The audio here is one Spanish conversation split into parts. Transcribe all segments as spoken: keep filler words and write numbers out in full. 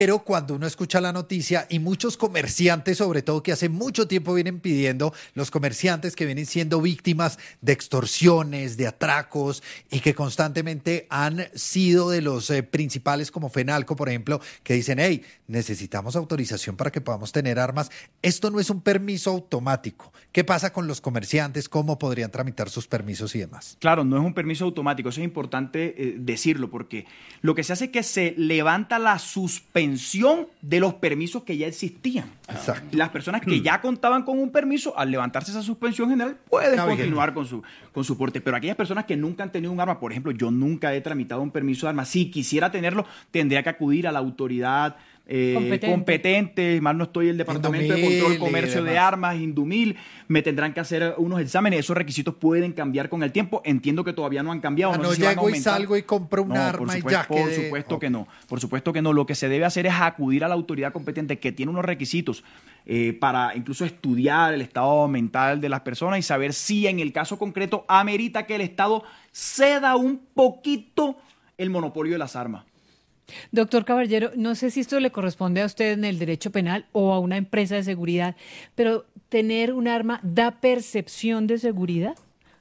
Pero cuando uno escucha la noticia, y muchos comerciantes, sobre todo, que hace mucho tiempo vienen pidiendo, los comerciantes que vienen siendo víctimas de extorsiones, de atracos, y que constantemente han sido de los eh, principales, como Fenalco, por ejemplo, que dicen, hey, necesitamos autorización para que podamos tener armas. Esto no es un permiso automático. ¿Qué pasa con los comerciantes? ¿Cómo podrían tramitar sus permisos y demás? Claro, no es un permiso automático. Eso es importante eh, decirlo, porque lo que se hace es que se levanta la suspensión de los permisos que ya existían. Exacto. Las personas que ya contaban con un permiso, al levantarse esa suspensión general, pueden Está continuar con su, con su porte. Pero aquellas personas que nunca han tenido un arma, por ejemplo, yo nunca he tramitado un permiso de arma. Si quisiera tenerlo, tendría que acudir a la autoridad Eh, competente. competente, más no estoy el Departamento Indumil de Control y Comercio de demás. Armas, Indumil, me tendrán que hacer unos exámenes, esos requisitos pueden cambiar con el tiempo, entiendo que todavía no han cambiado. Ah, no no sé si van a llego y aumentar. salgo y compro un No, arma por y supuesto, ya Por quedé. supuesto Ok. que no, por supuesto que no. Lo que se debe hacer es acudir a la autoridad competente que tiene unos requisitos eh, para incluso estudiar el estado mental de las personas y saber si en el caso concreto amerita que el Estado ceda un poquito el monopolio de las armas. Doctor Caballero, no sé si esto le corresponde a usted en el derecho penal o a una empresa de seguridad, pero ¿tener un arma da percepción de seguridad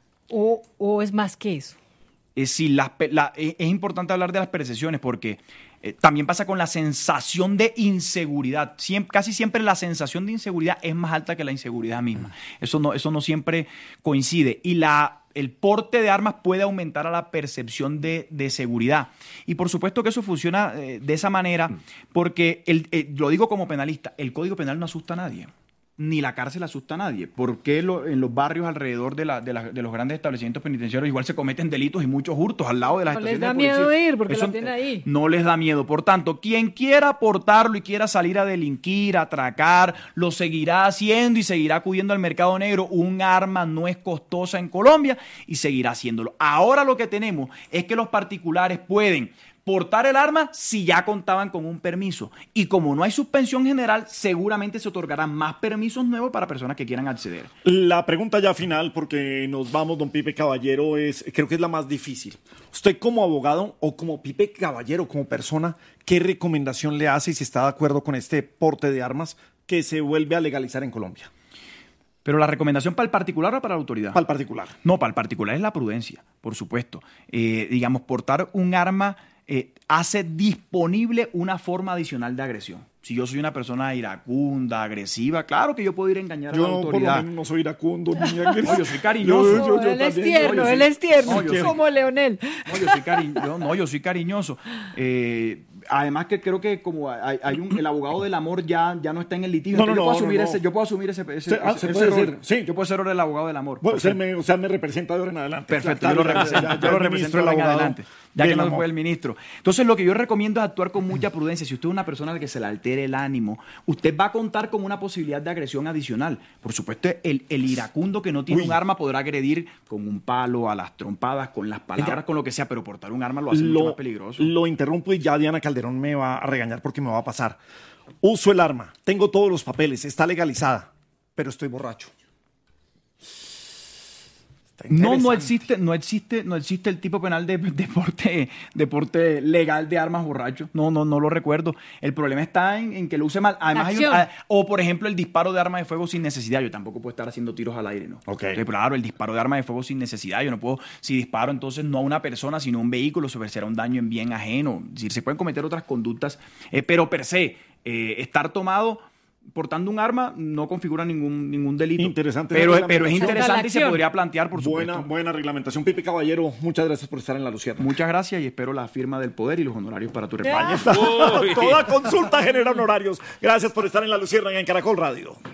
o, o es más que eso? Es, sí, las pe- la- es es importante hablar de las percepciones porque eh, también pasa con la sensación de inseguridad. Siem- casi siempre la sensación de inseguridad es más alta que la inseguridad misma. Eso no, eso no siempre coincide. Y la, el porte de armas puede aumentar a la percepción de, de seguridad. Y por supuesto que eso funciona eh, de esa manera porque, el, eh, lo digo como penalista, el Código Penal no asusta a nadie. Ni la cárcel asusta a nadie. ¿Por qué lo, en los barrios alrededor de, la, de, la, de los grandes establecimientos penitenciarios igual se cometen delitos y muchos hurtos al lado de las No les estaciones de da miedo policía? ir porque Eso, lo tienen ahí. No les da miedo. Por tanto, quien quiera aportarlo y quiera salir a delinquir, a atracar, lo seguirá haciendo y seguirá acudiendo al mercado negro. Un arma no es costosa en Colombia y seguirá haciéndolo. Ahora lo que tenemos es que los particulares pueden portar el arma si ya contaban con un permiso. Y como no hay suspensión general, seguramente se otorgarán más permisos nuevos para personas que quieran acceder. La pregunta ya final, porque nos vamos, don Pipe Caballero, es, creo que es la más difícil. Usted como abogado o como Pipe Caballero, como persona, ¿qué recomendación le hace y si está de acuerdo con este porte de armas que se vuelve a legalizar en Colombia? Pero la recomendación para el particular o para la autoridad. Para el particular. No, para el particular es la prudencia, por supuesto. Eh, digamos, portar un arma eh, hace disponible una forma adicional de agresión. Si yo soy una persona iracunda, agresiva, claro que yo puedo ir a engañar Yo a la por lo autoridad. menos no soy iracundo ni agresivo. No, yo soy cariñoso. Yo- yo- yo él es también. tierno, No, yo él soy- es tierno, no, yo soy- como Leonel. No, yo soy, cari yo, no, yo soy cariñoso. Eh, además que creo que como hay, hay un, el abogado del amor ya, ya no está en el litigio. No, no, Entonces yo, puedo no, asumir no, no. ese, yo puedo asumir ese, ese, Se- ah, ese- se ese puede rol. decir, sí. Yo puedo ser el abogado del amor. Bueno, usted Perfecto. me, o sea, me representa de ahora en adelante. Perfecto, Ya, yo lo ya, represento, ya, ya, yo lo el represento ministro, el ahora en abogado adelante, ya que del no amor. fue el ministro. Entonces lo que yo recomiendo es actuar con mucha prudencia. Si usted es una persona a la que se le altere el ánimo, usted va a contar con una posibilidad de agresión adicional. Por supuesto, el, el iracundo que no tiene Uy. un arma podrá agredir con un palo, a las trompadas, con las palabras, Ella- con lo que sea, pero portar un arma lo hace mucho más Lo, peligroso. lo interrumpo y ya Diana Calderón me va a regañar porque me va a pasar. Uso el arma, tengo todos los papeles, está legalizada, pero estoy borracho. Está No, no interesante. existe, no existe, no existe el tipo penal de deporte, deporte legal de armas borracho. No, no, no lo recuerdo. El problema está en, en que lo use mal. Además, hay un- Acción. ah, o por ejemplo, el disparo de arma de fuego sin necesidad. Yo tampoco puedo estar haciendo tiros al aire, ¿no? Ok. Entonces, claro, el disparo de arma de fuego sin necesidad. Yo no puedo, si disparo entonces no a una persona, sino a un vehículo, sobre será un daño en bien ajeno. Es decir, se pueden cometer otras conductas, eh, pero per se, eh, estar tomado portando un arma no configura ningún, ningún delito. Interesante Pero, la pero es reglamentación. interesante y se Acción. podría plantear, por supuesto. Buena, buena reglamentación. Pipe Caballero, muchas gracias por estar en La Lucierna. Muchas gracias y espero la firma del poder y los honorarios para tu Ahí repaño. está. Toda consulta genera honorarios. Gracias por estar en La Lucierna y en Caracol Radio.